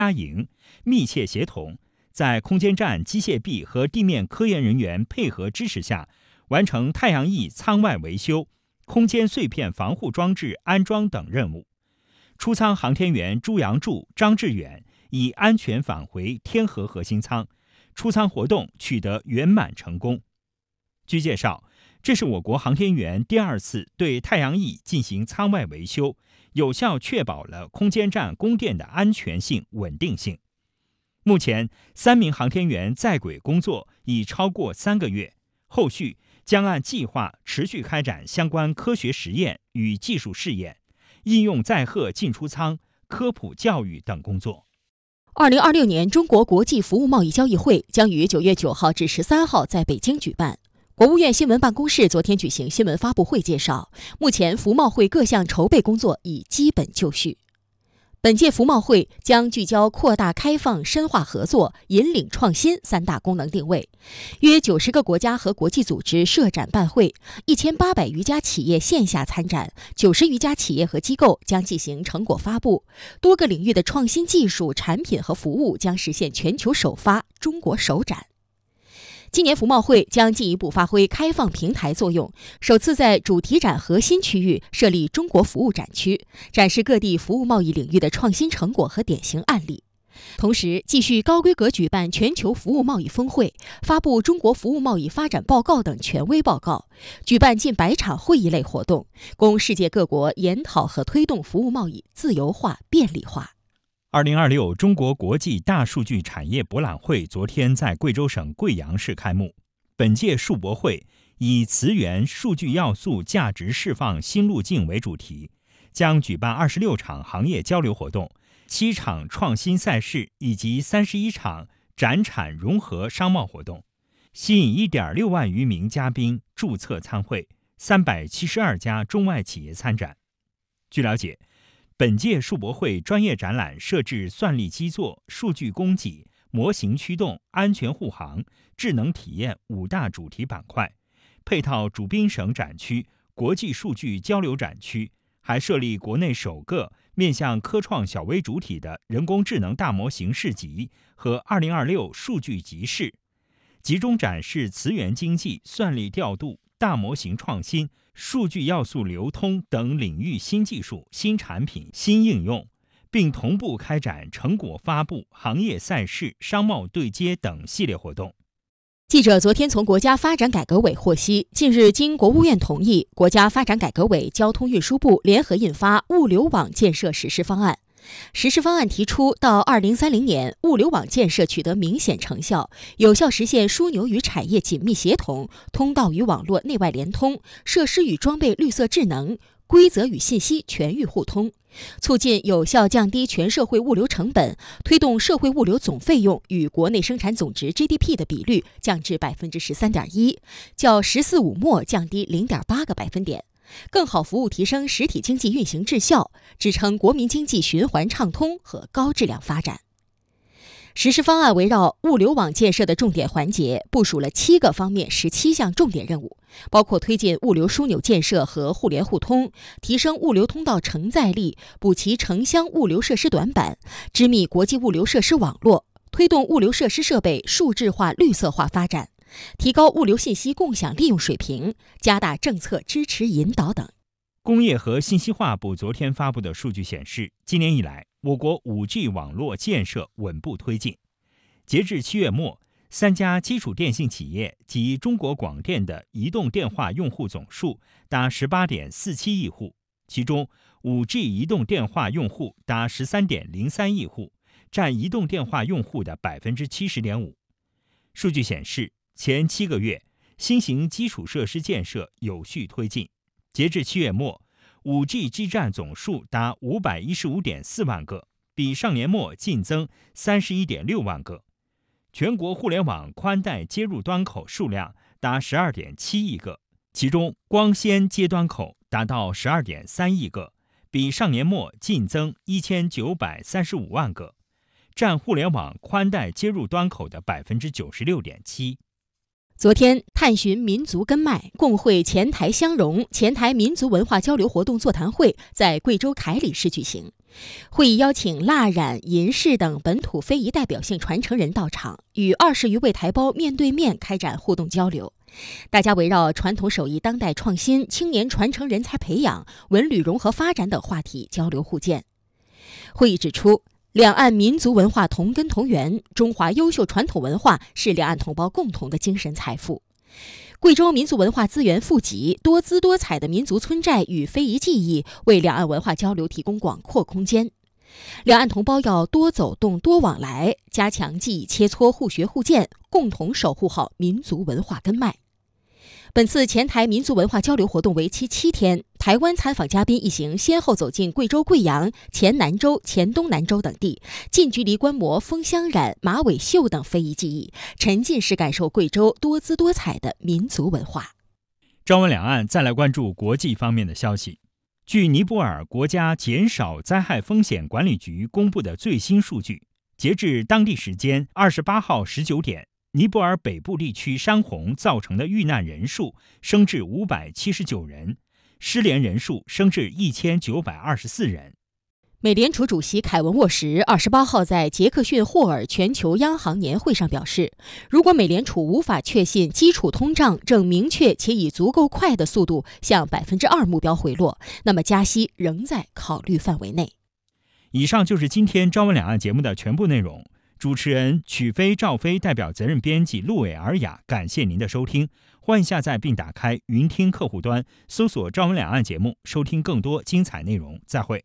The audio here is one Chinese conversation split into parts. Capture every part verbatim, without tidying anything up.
加营，密切协同，在空间站机械臂和地面科研人员配合支持下，完成太阳翼舱外维修、空间碎片防护装置安装等任务。出舱航天员朱杨柱、张志远已安全返回天河核心舱，出舱活动取得圆满成功。据介绍，这是我国航天员第二次对太阳翼进行舱外维修，有效确保了空间站供电的安全性、稳定性。目前，三名航天员在轨工作已超过三个月，后续将按计划持续开展相关科学实验与技术试验，应用载荷进出舱、科普教育等工作。 二零二六年中国国际服务贸易交易会将于九月九号至十三号在北京举办。国务院新闻办公室昨天举行新闻发布会介绍，目前服贸会各项筹备工作已基本就绪。本届服贸会将聚焦扩大开放、深化合作、引领创新三大功能定位，约九十个国家和国际组织设展办会，一千八百余家企业线下参展，九十余家企业和机构将进行成果发布，多个领域的创新技术、产品和服务将实现全球首发、中国首展。今年服贸会将进一步发挥开放平台作用，首次在主题展核心区域设立中国服务展区，展示各地服务贸易领域的创新成果和典型案例。同时，继续高规格举办全球服务贸易峰会，发布中国服务贸易发展报告等权威报告，举办近百场会议类活动，供世界各国研讨和推动服务贸易自由化、便利化。 二零二六中国国际大数据产业博览会昨天在贵州省贵阳市开幕。本届数博会以磁源数据要素价值释放新路径为主题，将举办二十六场行业交流活动、七场创新赛事以及三十一场展产融合商贸活动，吸引 一点六万余名嘉宾注册参会，三百七十二家中外企业参展。据了解，本届数博会专业展览设置算力基座、数据供给、模型驱动、安全护航、智能体验五大主题板块，配套主宾省展区、国际数据交流展区，还设立国内首个面向科创小微主体的人工智能大模型市集和二零二六数据集市，集中展示磁源经济、算力调度、大模型创新、数据要素流通等领域新技术、新产品、新应用，并同步开展成果发布、行业赛事、商贸对接等系列活动。 记者昨天从国家发展改革委获悉，近日经国务院同意，国家发展改革委、交通运输部联合印发物流网建设实施方案。实施方案提出，到二零三零年，物流网建设取得明显成效，有效实现枢纽与产业紧密协同、通道与网络内外联通、设施与装备绿色智能、规则与信息全域互通，促进有效降低全社会物流成本，推动社会物流总费用与国内生产总值 G D P 的比率降至 百分之十三点一， 较“十四五”末降低 零点八个百分点。更好服务提升实体经济运行质效，支撑国民经济循环畅通和高质量发展。实施方案围绕物流网建设的重点环节，部署了七个方面十七项重点任务，包括推进物流枢纽建设和互联互通，提升物流通道承载力，补齐城乡物流设施短板，织密国际物流设施网络，推动物流设施设备数字化、绿色化发展，提高物流信息共享利用水平，加大政策支持引导等。 工业和信息化部昨天发布的数据显示，今年以来，我国 五 G 网络建设稳步推进。截至七月末，三家基础电信企业及中国广电的移动电话用户总数达 十八点四七亿户，其中 五 G 移动电话用户达 十三点零三亿户，占移动电话用户的 百分之七十点五。数据显示，前七个月，新型基础设施建设有序推进。截至七月末， 五 G 基站总数达 五百一十五点四万个，比上年末净增 三十一点六万个。全国互联网宽带接入端口数量达 十二点七亿个，其中光纤接端口达到 十二点三亿个，比上年末净增一千九百三十五万个，占互联网宽带接入端口的 百分之九十六点七。 昨天，探寻民族根脉，共绘前台相融前台民族文化交流活动座谈会在贵州凯里市举行。 会议邀请蜡染、银饰等本土非遗代表性传承人到场，与二十余位台胞面对面开展互动交流。大家围绕传统手艺当代创新、青年传承人才培养、文旅融合发展等话题交流互鉴。会议指出，两岸民族文化同根同源，中华优秀传统文化是两岸同胞共同的精神财富。贵州民族文化资源富集，多姿多彩的民族村寨与非遗技艺为两岸文化交流提供广阔空间。两岸同胞要多走动、多往来，加强技艺切磋、互学互鉴，共同守护好民族文化根脉。本次前台民族文化交流活动为期七天，台湾参访嘉宾一行先后走进贵州贵阳、黔南州、黔东南州等地，近距离观摩风箱染、马尾绣等非遗技艺，沉浸式感受贵州多姿多彩的民族文化。 朝闻两岸，再来关注国际方面的消息。据尼泊尔国家减少灾害风险管理局公布的最新数据，截至当地时间二十八号十九点，尼泊尔北部地区山洪造成的遇难人数升至五百七十九人，失联人数升至一千九百二十四人。 美联储主席凯文沃什二十八号在杰克逊霍尔全球央行年会上表示，如果美联储无法确信基础通胀正明确且以足够快的速度向百分之二目标回落，那么加息仍在考虑范围内。 以上就是今天朝闻两岸节目的全部内容。主持人曲飞、赵飞代表责任编辑陆伟、尔雅，感谢您的收听。欢迎下载并打开云听客户端，搜索朝闻两岸节目，收听更多精彩内容。再会。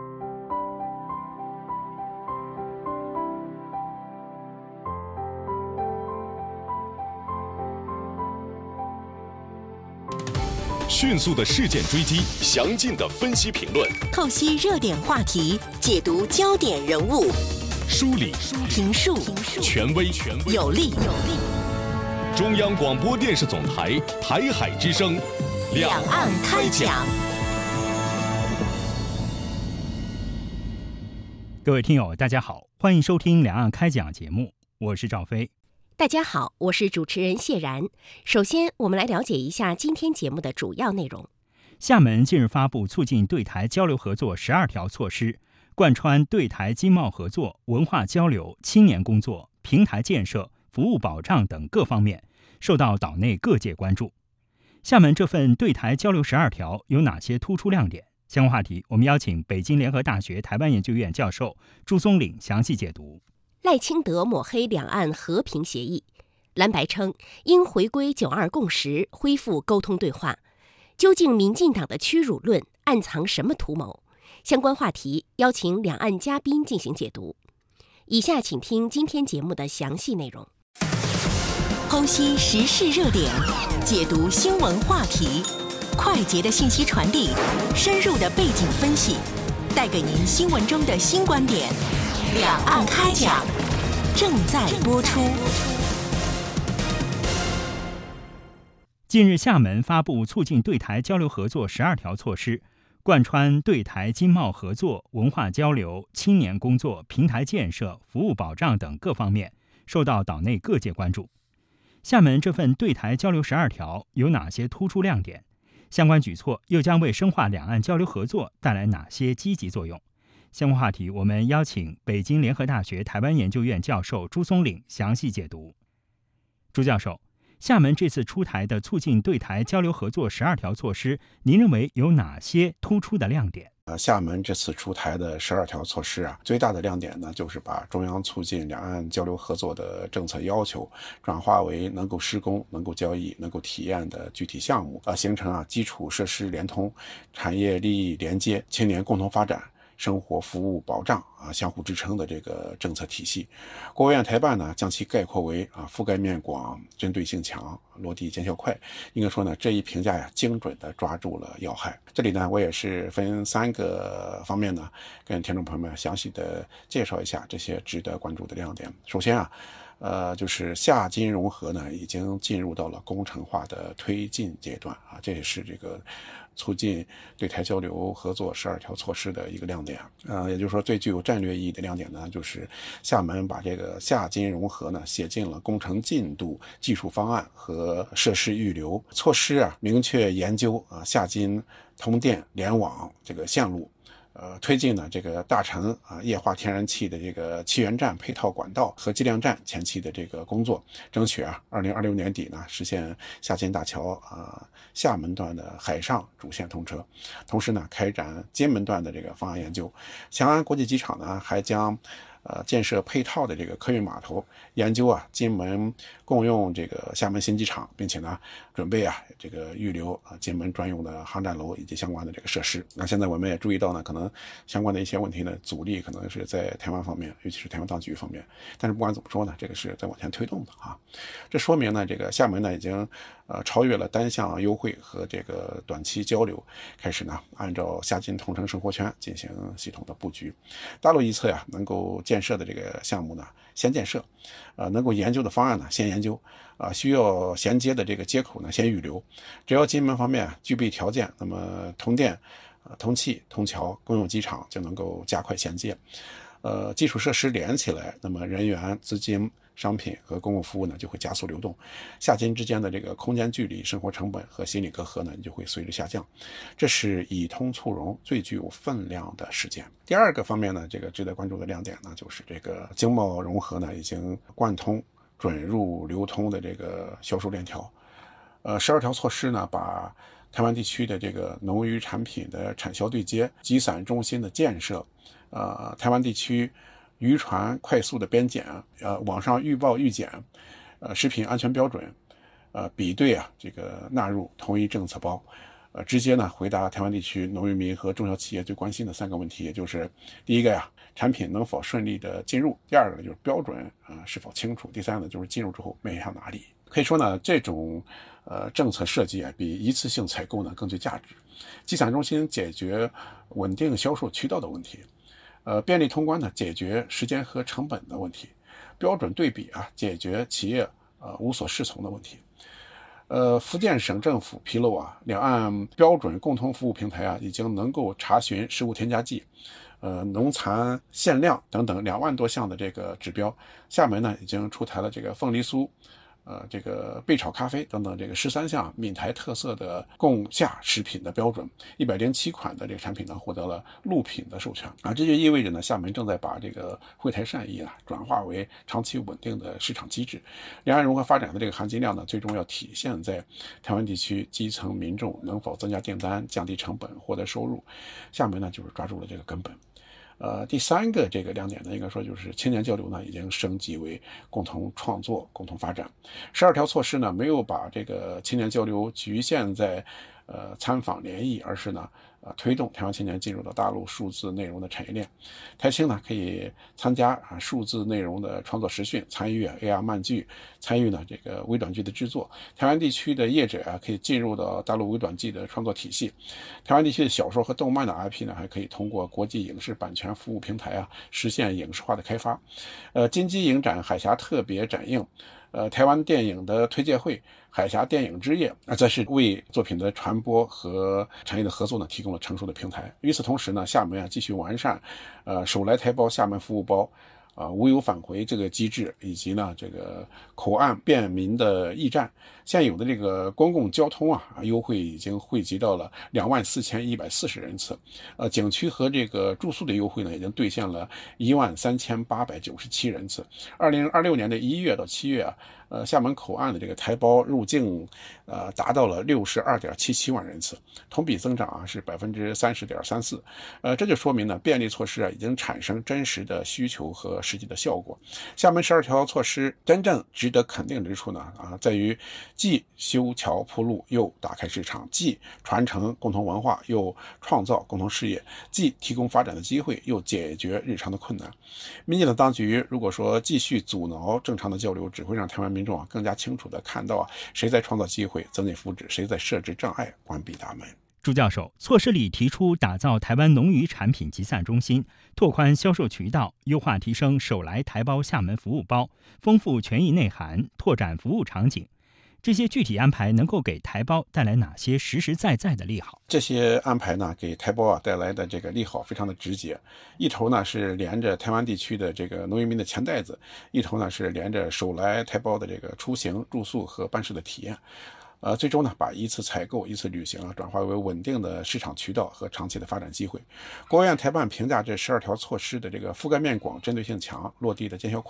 迅速的事件追击，详尽的分析评论， 透析热点话题，解读焦点人物， 梳理评述权威有力。 中央广播电视总台台海之声， 两岸开讲。 各位听友，大家好，欢迎收听两岸开讲节目，我是赵飞。 大家好，我是主持人谢然。首先，我们来了解一下今天节目的主要内容。 厦门近日发布促进对台交流合作十二条措施，贯穿对台经贸合作、文化交流、青年工作、平台建设、服务保障等各方面，受到岛内各界关注。厦门这份对台交流十二条有哪些突出亮点？相关话题，我们邀请北京联合大学台湾研究院教授朱松岭详细解读。 赖清德抹黑两岸和平协议，蓝白称应回归九二共识，恢复沟通对话。究竟民进党的屈辱论暗藏什么图谋？相关话题邀请两岸嘉宾进行解读。以下请听今天节目的详细内容。 剖析时事热点，解读新闻话题，快捷的信息传递，深入的背景分析，带给您新闻中的新观点。两岸开讲正在播出。 近日，厦门发布促进对台交流合作十二条措施，贯穿对台经贸合作、文化交流、青年工作、平台建设、服务保障等各方面，受到岛内各界关注。厦门这份对台交流十二条有哪些突出亮点？相关举措又将为深化两岸交流合作带来哪些积极作用？相关话题，我们邀请北京联合大学台湾研究院教授朱松岭详细解读。朱教授，厦门这次出台的促进对台交流合作十二条措施，您认为有哪些突出的亮点？ 呃，厦门这次出台的十二条措施啊，最大的亮点呢，就是把中央促进两岸交流合作的政策要求转化为能够施工、能够交易、能够体验的具体项目，啊，形成啊基础设施连通、产业利益连接、青年共同发展、生活服务保障啊相互支撑的这个政策体系。国务院台办呢将其概括为啊覆盖面广、针对性强、落地见效快。应该说呢，这一评价呀精准的抓住了要害。这里呢我也是分三个方面呢跟听众朋友们详细的介绍一下这些值得关注的亮点。首先啊呃，就是厦金融合呢，已经进入到了工程化的推进阶段啊，这也是这个促进对台交流合作十二条措施的一个亮点。呃，也就是说，最具有战略意义的亮点呢，就是厦门把这个厦金融合呢写进了工程进度、技术方案和设施预留措施啊，明确研究啊厦金通电联网这个线路。 呃，推进呢这个大成啊液化天然气的这个气源站配套管道和计量站前期的这个工作，争取啊二零二六年底呢实现厦金大桥啊厦门段的海上主线通车，同时呢开展金门段的这个方案研究。翔安国际机场呢还将呃，建设配套的这个客运码头，研究啊金门共用这个厦门新机场，并且呢准备啊这个预留啊金门专用的航站楼以及相关的这个设施。那现在我们也注意到呢，可能相关的一些问题呢，阻力可能是在台湾方面，尤其是台湾当局方面。但是不管怎么说呢，这个是在往前推动的啊。这说明呢，这个厦门呢已经呃超越了单向优惠和这个短期交流，开始呢按照厦金同城生活圈进行系统的布局。大陆一侧呀，能够建设的这个项目呢，先建设，呃，能够研究的方案呢，先研究，啊、呃，需要衔接的这个接口呢，先预留。只要金门方面具备条件，那么通电、呃、通气、通桥、公用机场就能够加快衔接。呃，基础设施连起来，那么人员、资金、商品和公共服务呢就会加速流动，厦金之间的这个空间距离、生活成本和心理隔阂呢就会随之下降，这是以通促融最具有分量的实践。第二个方面呢，这个值得关注的亮点呢，就是这个经贸融合呢已经贯通准入流通的这个销售链条。呃，十二条措施呢，把台湾地区的这个农渔产品的产销对接、集散中心的建设，呃，台湾地区渔船快速的边检，呃，网上预报预检，呃，食品安全标准，呃，比对啊，这个纳入同一政策包，呃，直接呢回答台湾地区农渔民和中小企业最关心的三个问题，也就是第一个呀，产品能否顺利的进入；第二个呢就是标准啊、呃、是否清楚；第三个呢就是进入之后面向哪里。可以说呢，这种呃政策设计啊，比一次性采购呢更具价值。集散中心解决稳定销售渠道的问题。呃，便利通关呢，解决时间和成本的问题；标准对比啊，解决企业呃无所适从的问题。呃，福建省政府披露啊，两岸标准共同服务平台啊，已经能够查询食物添加剂、呃农残限量等等两万多项的这个指标。厦门呢，已经出台了这个凤梨酥。呃，这个焙炒咖啡等等，这个十三项闽台特色的供厦食品的标准，一百零七款的这个产品呢获得了陆品的授权啊，这就意味着呢，厦门正在把这个惠台善意啊转化为长期稳定的市场机制。两岸融合发展的这个含金量呢，最终要体现在台湾地区基层民众能否增加订单、降低成本、获得收入。厦门呢，就是抓住了这个根本。呃，第三个这个亮点呢，应该说就是青年交流呢已经升级为共同创作、共同发展。十二条措施呢，没有把这个青年交流局限在呃参访联谊，而是呢呃推动台湾青年进入到大陆数字内容的产业链。台青呢可以参加啊数字内容的创作实训，参与啊 A R 漫剧，参与呢这个微短剧的制作。台湾地区的业者啊可以进入到大陆微短剧的创作体系。台湾地区的小说和动漫的 I P 呢，还可以通过国际影视版权服务平台啊实现影视化的开发。呃，金鸡影展海峡特别展映。呃，台湾电影的推介会、海峡电影之夜，啊，这是为作品的传播和产业的合作呢提供了成熟的平台。与此同时呢，厦门啊继续完善，呃，手来台胞、厦门服务包。啊，无忧返回这个机制，以及呢这个口岸便民的驿站，现有的这个公共交通啊优惠已经惠及到了两万四千一百四十人次，呃，景区和这个住宿的优惠呢已经兑现了一万三千八百九十七人次。二零二六年的一月到七月啊，呃，厦门口岸的这个台胞入境呃达到了六十二点七七万人次，同比增长啊是百分之三十点三四，呃，这就说明呢便利措施啊已经产生真实的需求和实际的效果。厦门十二条措施真正值得肯定之处呢，啊，在于既修桥铺路，又打开市场；既传承共同文化，又创造共同事业；既提供发展的机会，又解决日常的困难。民进党当局如果说继续阻挠正常的交流，只会让台湾民众啊更加清楚地看到啊谁在创造机会、增进福祉，谁在设置障碍、关闭大门。 朱教授，措施里提出打造台湾农渔产品集散中心，拓宽销售渠道，优化提升手来台胞厦门服务包，丰富权益内涵，拓展服务场景。这些具体安排能够给台胞带来哪些实实在在的利好？ 这些安排呢，给台胞啊带来的这个利好非常的直接。一头呢是连着台湾地区的这个农渔民的钱袋子，一头呢是连着手来台胞的这个出行、住宿和办事的体验。 呃，最终呢，把一次采购、一次旅行啊，转化为稳定的市场渠道和长期的发展机会。国务院台办评价这十二条措施的这个覆盖面广、针对性强、落地的见效快。